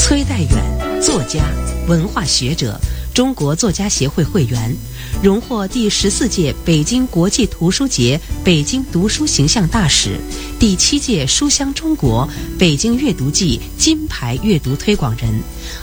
崔代远，作家、文化学者，中国作家协会会员，荣获第14届北京国际图书节北京读书形象大使，第7届书香中国北京阅读季金牌阅读推广人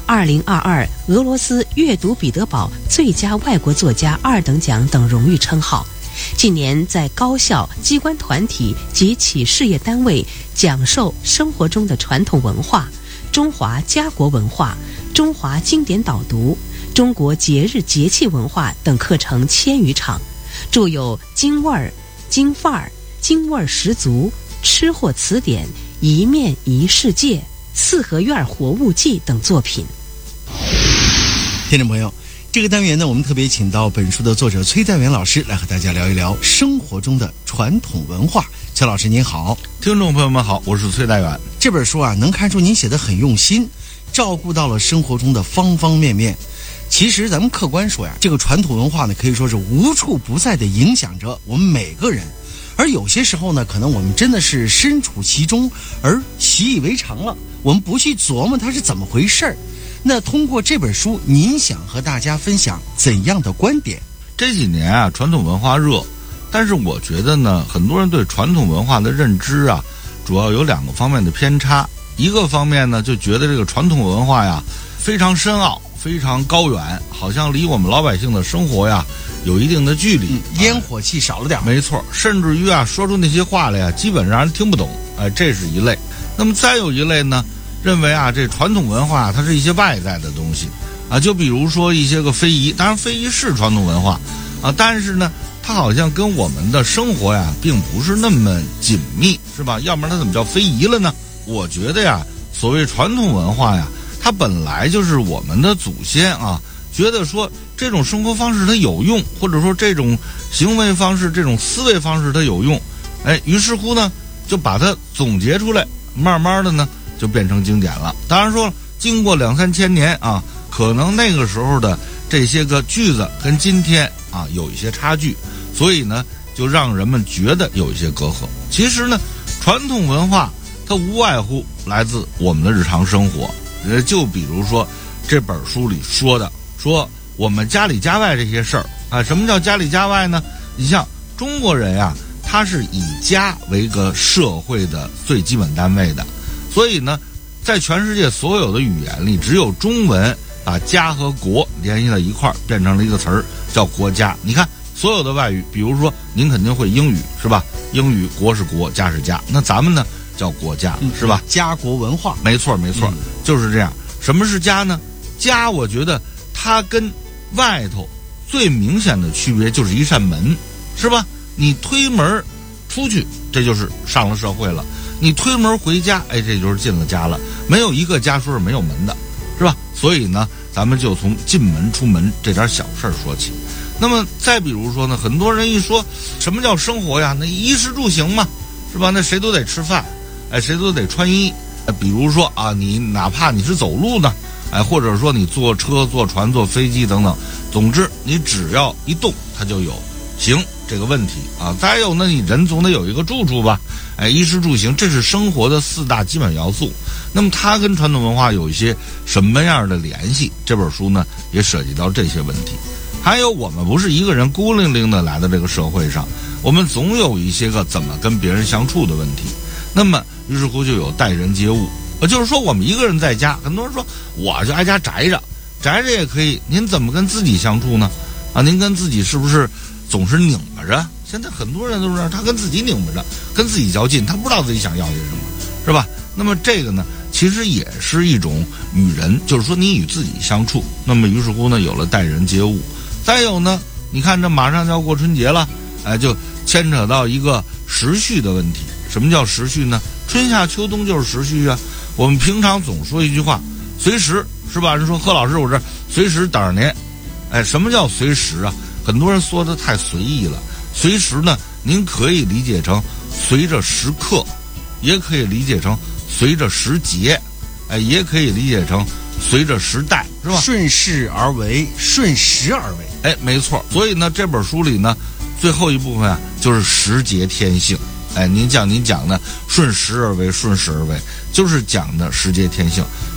，2022俄罗斯阅读彼得堡最佳外国作家2等奖等荣誉称号。近年在高校、机关团体及企事业单位讲授生活中的传统文化、中华家国文化、中华经典导读、中国节日节气文化等课程1000余场，著有《京味儿》《京范儿》《京味儿十足》《吃货词典》《一面一世界》《四合院活物记》等作品。 听众朋友，这个单元呢，我们特别请到本书的作者崔代远老师来和大家聊一聊生活中的传统文化。崔老师您好。 听众朋友们好，我是崔代远。 这本书啊，能看出您写得很用心，照顾到了生活中的方方面面。其实咱们客观说呀，这个传统文化呢，可以说是无处不在地影响着我们每个人。而有些时候呢，可能我们真的是身处其中而习以为常了，我们不去琢磨它是怎么回事儿。那通过这本书，您想和大家分享怎样的观点？ 这几年啊，传统文化热，但是我觉得呢，很多人对传统文化的认知啊，主要有2个方面的偏差。一个方面呢，就觉得这个传统文化呀，非常深奥，非常高远，好像离我们老百姓的生活呀有一定的距离， 烟火气少了点。 没错，甚至于啊，说出那些话来呀，基本让人听不懂。这是一类。那么再有一类呢，认为啊，这传统文化它是一些外在的东西啊，就比如说一些个非遗，当然非遗是传统文化啊，但是呢，它好像跟我们的生活呀，并不是那么紧密，是吧？要不然它怎么叫非遗了呢？我觉得呀，所谓传统文化呀，它本来就是我们的祖先啊，觉得说这种生活方式它有用，或者说这种行为方式、这种思维方式它有用，于是乎呢，就把它总结出来，慢慢的呢，就变成经典了。当然说，经过2-3千年啊，可能那个时候的这些个句子跟今天啊有一些差距，所以呢，就让人们觉得有一些隔阂。其实呢，传统文化它无外乎来自我们的日常生活。就比如说这本书里说的，说我们家里家外这些事儿啊，什么叫家里家外呢？你像中国人呀，他是以家为一个社会的最基本单位的，所以呢，在全世界所有的语言里，只有中文把家和国联系到一块儿，变成了一个词儿，叫国家。你看所有的外语，比如说您肯定会英语，是吧？英语国是国，家是家，那咱们呢叫国家，是吧？ 家国文化。 没错，就是这样。什么是家呢？家我觉得它跟外头最明显的区别就是一扇门，是吧？你推门出去，这就是上了社会了；你推门回家，这就是进了家了。没有一个家说是没有门的，是吧？所以呢，咱们就从进门出门这点小事说起。那么再比如说呢，很多人一说什么叫生活呀？那衣食住行嘛，是吧？那谁都得吃饭，谁都得穿衣。比如说啊，你哪怕你是走路呢，或者说你坐车、坐船、坐飞机等等，总之你只要一动，它就有行这个问题啊。再有呢，你人总得有一个住处吧，衣食住行，这是生活的4大基本要素。那么它跟传统文化有一些什么样的联系？这本书呢也涉及到这些问题。还有，我们不是一个人孤零零的来到这个社会上，我们总有一些个怎么跟别人相处的问题。那么于是乎就有待人接物，就是说我们一个人在家，很多人说我就挨家宅着也可以，您怎么跟自己相处呢？啊，您跟自己是不是总是拧巴着？现在很多人都是这样，他跟自己拧巴着，跟自己较劲，他不知道自己想要些什么，是吧？那么这个呢，其实也是一种与人，就是说你与自己相处。那么于是乎呢，有了待人接物。再有呢，你看这马上就要过春节了，就牵扯到一个时序的问题。什么叫时序呢？春夏秋冬就是时序啊。我们平常总说一句话，随时，是吧？人说贺老师，我这随时等着您。什么叫随时啊？很多人说的太随意了。随时呢，您可以理解成随着时刻，也可以理解成随着时节，也可以理解成随着时代，是吧？ 顺势而为，顺时而为。 没错。所以呢，这本书里呢，最后一部分啊，就是时节天性。您讲的顺时而为，顺势而为，就是讲的时节天性。所以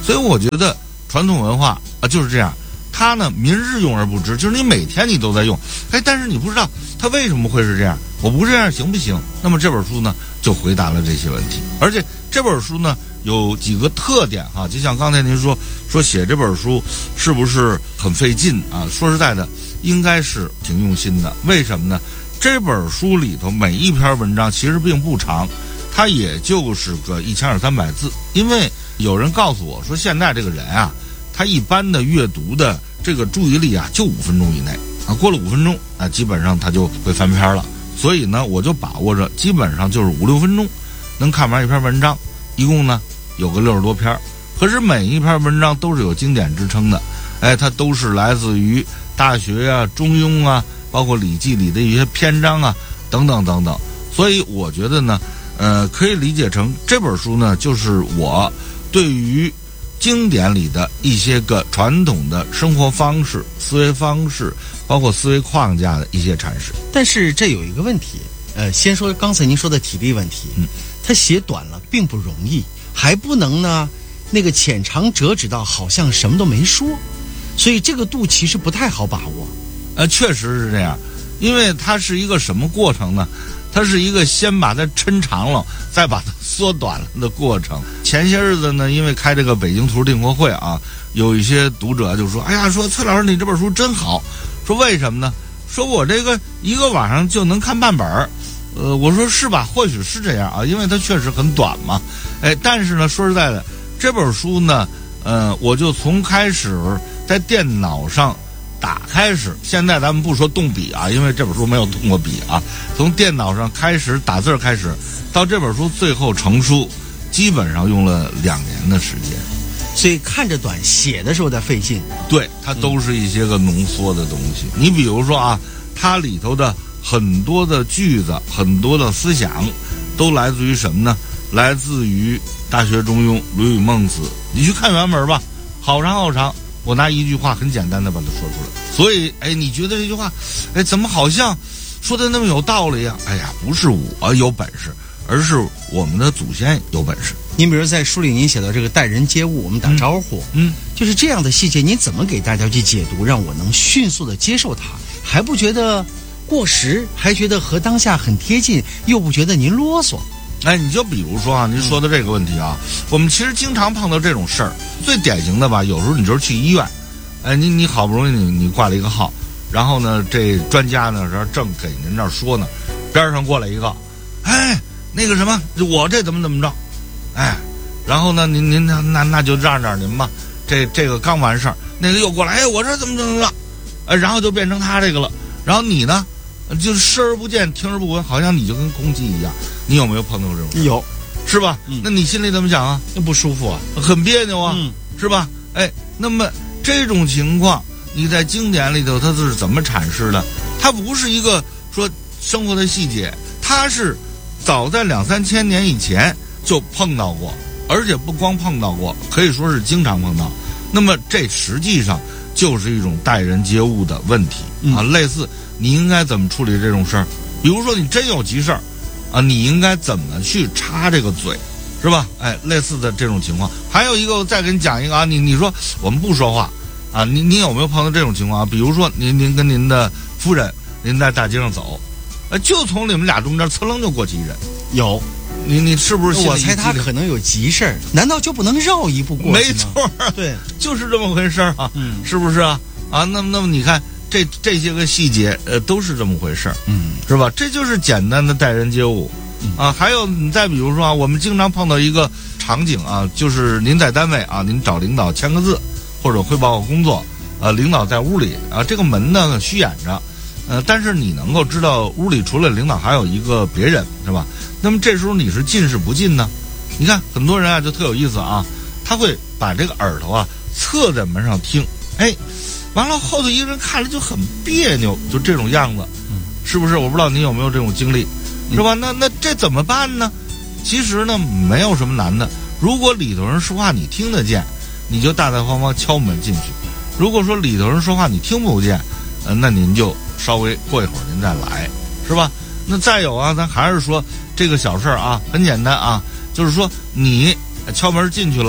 所以我觉得传统文化就是这样，它呢民日用而不知，就是你每天你都在用，但是你不知道它为什么会是这样，我不这样行不行？那么这本书呢就回答了这些问题，而且这本书呢有几个特点哈，就像刚才您说写这本书是不是很费劲啊？说实在的，应该是挺用心的。为什么呢？这本书里头每一篇文章其实并不长，它也就是个1200-300字。因为有人告诉我说，现在这个人啊，他一般的阅读的这个注意力啊，就5分钟以内啊，过了5分钟啊，基本上他就会翻篇了。所以呢，我就把握着，基本上就是5-6分钟能看完一篇文章，一共呢有个60多篇。可是每一篇文章都是有经典支撑的，它都是来自于大学啊、中庸啊，包括《礼记》里的一些篇章啊，等等等等。所以我觉得呢，可以理解成这本书呢，就是我对于经典里的一些个传统的生活方式、思维方式，包括思维框架的一些阐释。 但是这有一个问题，先说刚才您说的体力问题，它写短了并不容易，还不能呢那个浅尝辄止到好像什么都没说，所以这个度其实不太好把握。 确实是这样，因为它是一个什么过程呢？它是一个先把它抻长了，再把它缩短了的过程。前些日子呢，因为开这个北京图书订货会啊，有一些读者就说：“哎呀，说崔老师你这本书真好。”说为什么呢？说我这个一个晚上就能看半本儿。我说是吧？或许是这样啊，因为它确实很短嘛。但是呢，说实在的，这本书呢，我就从开始在电脑上打开始，现在咱们不说动笔啊，因为这本书没有动过笔啊。从电脑上开始打字开始，到这本书最后成书，基本上用了2年的时间。 所以看着短，写的时候在费劲。 对，它都是一些个浓缩的东西。你比如说啊，它里头的很多的句子、很多的思想，都来自于什么呢？来自于《大学》《中庸》《论语》《孟子》。你去看原文吧，好长好长。我拿一句话很简单的把它说出来。所以，你觉得这句话，怎么好像说的那么有道理啊？不是我有本事，而是我们的祖先有本事。 您比如在书里您写到这个待人接物，我们打招呼，就是这样的细节，您怎么给大家去解读，让我能迅速的接受它，还不觉得过时，还觉得和当下很贴近，又不觉得您啰嗦？ 你就比如说啊，您说的这个问题啊，我们其实经常碰到这种事儿。最典型的吧，有时候你就是去医院，你好不容易你挂了一个号，然后呢，这专家呢正给您这儿说呢，边上过来一个，那个什么，我这怎么着，然后呢，您那就让您吧，这个刚完事儿，那个又过来，我这怎么着，然后就变成他这个了，然后你呢？就是视而不见，听而不闻，好像你就跟公鸡一样。你有没有碰到这种？ 有， 是吧？那你心里怎么想啊？ 那不舒服啊， 很别扭啊，是吧？那么这种情况，你在经典里头它是怎么阐释的？它不是一个说生活的细节，它是早在2-3千年以前就碰到过，而且不光碰到过，可以说是经常碰到。那么这实际上就是一种待人接物的问题啊，类似。你应该怎么处理这种事儿？比如说你真有急事儿，你应该怎么去插这个嘴，是吧？类似的这种情况。还有一个，我再给你讲一个啊，你说我们不说话啊，你有没有碰到这种情况啊？比如说您跟您的夫人，您在大街上走，就从你们俩中间噌楞就过去一人， 有。 你是不是心里？ 我猜他可能有急事儿，难道就不能绕一步过去吗？ 没错，对，就是这么回事儿啊，是不是啊？那么你看。这些个细节，都是这么回事儿，是吧？这就是简单的待人接物，啊。还有你再比如说啊，我们经常碰到一个场景啊，就是您在单位啊，您找领导签个字，或者汇报个工作，领导在屋里啊，这个门呢虚掩着，但是你能够知道屋里除了领导还有一个别人，是吧？那么这时候你是进是不进呢？你看很多人啊就特有意思啊，他会把这个耳朵啊侧在门上听，完了后头一个人看了就很别扭，就这种样子，是不是？我不知道您有没有这种经历，是吧？那这怎么办呢？其实呢没有什么难的，如果里头人说话你听得见，你就大大方方敲门进去；如果说里头人说话你听不见，那您就稍微过一会儿您再来，是吧？那再有啊，咱还是说这个小事儿啊，很简单啊，就是说你敲门进去了，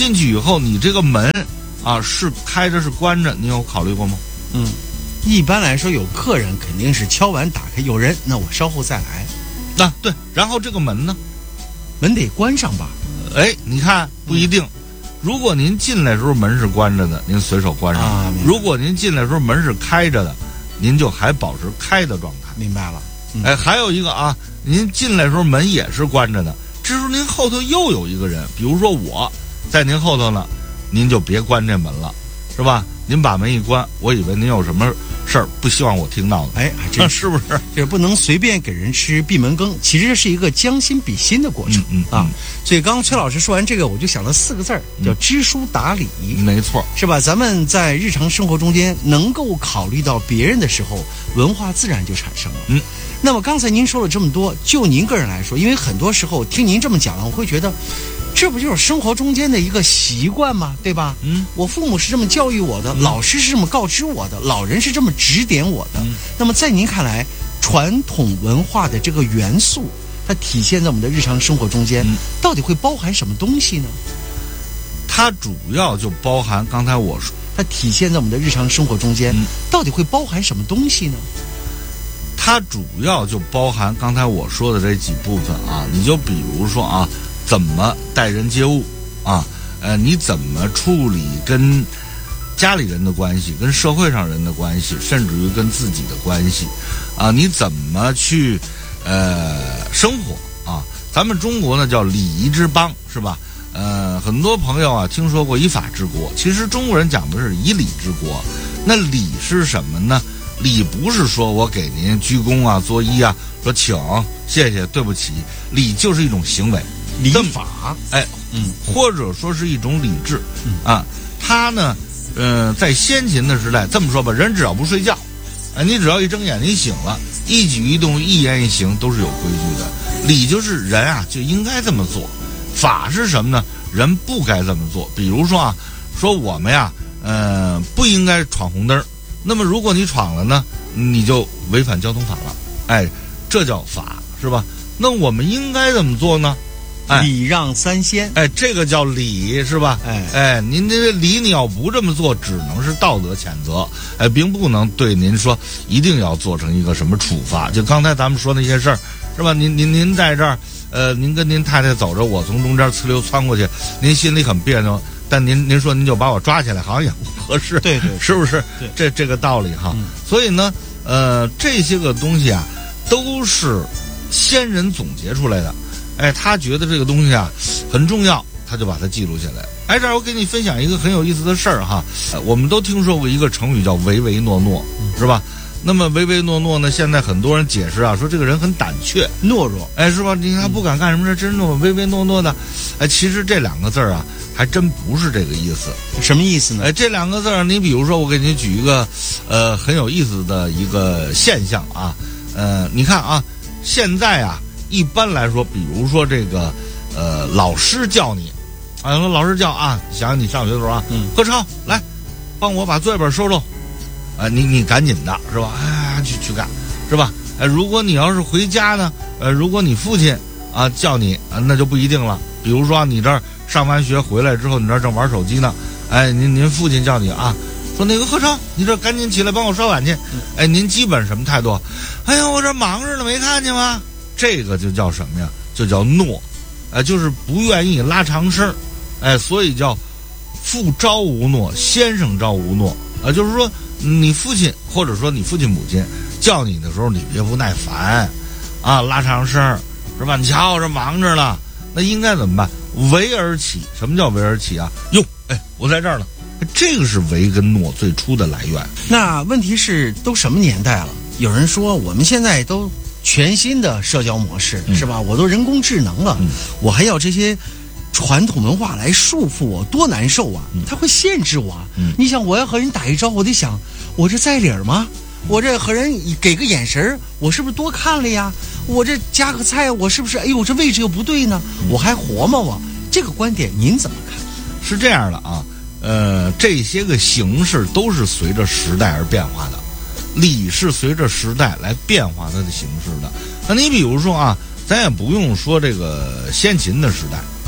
进去以后，你这个门啊是开着是关着，你有考虑过吗？ 一般来说有客人肯定是敲完打开，有人那我稍后再来。 对，然后这个门呢？ 门得关上吧？ 你看不一定。如果您进来的时候门是关着的，您随手关上；如果您进来的时候门是开着的，您就还保持开的状态。 明白了。 还有一个啊，您进来的时候门也是关着的，这时候您后头又有一个人，比如说我在您后头呢，您就别关这门了，是吧？您把门一关，我以为您有什么事儿不希望我听到的。 还真是不是？ 就是不能随便给人吃闭门羹，其实这是一个将心比心的过程。所以刚刚崔老师说完这个，我就想了4个字儿，叫知书达理。 没错， 是吧？咱们在日常生活中间能够考虑到别人的时候，文化自然就产生了。那么刚才您说了这么多，就您个人来说，因为很多时候听您这么讲，我会觉得这不就是生活中间的一个习惯吗？对吧？我父母是这么教育我的，老师是这么告知我的，老人是这么指点我的。那么在您看来，传统文化的这个元素，它体现在我们的日常生活中间，到底会包含什么东西呢？ 它主要就包含刚才我说， 它体现在我们的日常生活中间，到底会包含什么东西呢？ 它主要就包含刚才我说的这几部分啊。你就比如说啊，怎么待人接物啊，你怎么处理跟家里人的关系，跟社会上人的关系，甚至于跟自己的关系啊，你怎么去生活啊？咱们中国呢叫礼仪之邦，是吧？很多朋友啊听说过以法治国，其实中国人讲的是以礼治国。那礼是什么呢？礼不是说我给您鞠躬啊、作揖啊，说请、谢谢、对不起，礼就是一种行为， 礼法， 或者说是一种礼制啊。它呢，在先秦的时代，这么说吧，人只要不睡觉，你只要一睁眼你醒了，一举一动、一言一行都是有规矩的。礼就是人啊就应该这么做，法是什么呢？人不该这么做。比如说啊，说我们呀，不应该闯红灯。那么如果你闯了呢，你就违反交通法了，这叫法，是吧？那我们应该怎么做呢？ 礼让三先， 这个叫礼，是吧？您这礼你要不这么做，只能是道德谴责，并不能对您说一定要做成一个什么处罚。就刚才咱们说那些事儿，是吧？您在这儿，您跟您太太走着，我从中间呲溜窜过去，您心里很别扭。但您说您就把我抓起来，好像也不合适， 对， 是不是？这个道理哈。所以呢，这些个东西啊，都是先人总结出来的。他觉得这个东西啊很重要，他就把它记录下来。这儿我给你分享一个很有意思的事儿哈。我们都听说过一个成语叫唯唯诺诺，是吧？那么唯唯诺诺呢，现在很多人解释啊，说这个人很胆怯、 懦弱， 是吧？你看不敢干什么事，真是唯唯诺诺的。其实这2个字啊，还真不是这个意思。 什么意思呢？ 这2个字，你比如说，我给你举一个很有意思的一个现象啊。你看啊，现在啊，一般来说，比如说这个老师叫你，老师叫啊，想想你上学的时候啊，何超来，帮我把作业本收收。你赶紧的是吧？去干，是吧？如果你要是回家呢，如果你父亲啊叫你，那就不一定了。比如说你这儿上完学回来之后，你这儿正玩手机呢，您父亲叫你啊，说那个何超，你这赶紧起来帮我刷碗去。您基本什么态度？我这忙着呢，没看见吗？这个就叫什么呀？就叫懦，就是不愿意拉长声，所以叫父朝无诺，先生朝无诺。就是说你父亲或者说你父亲母亲叫你的时候，你别不耐烦啊，拉长声，是吧？你瞧我这忙着呢，那应该怎么办？唯而起。什么叫唯而起啊？哟，我在这儿呢。这个是唯跟诺最初的来源。 那问题是都什么年代了？有人说我们现在都全新的社交模式，是吧？我都人工智能了，我还要这些传统文化来束缚我，多难受啊！它会限制我。你想，我要和人打一招呼，我得想，我这在理儿吗？我这和人给个眼神，我是不是多看了呀？我这夹个菜，我是不是我这位置又不对呢？我还活吗？我这个观点您怎么看？ 是这样的啊，这些个形式都是随着时代而变化的，礼是随着时代来变化它的形式的。那你比如说啊，咱也不用说这个先秦的时代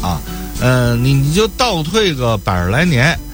啊，你就倒退个100来年，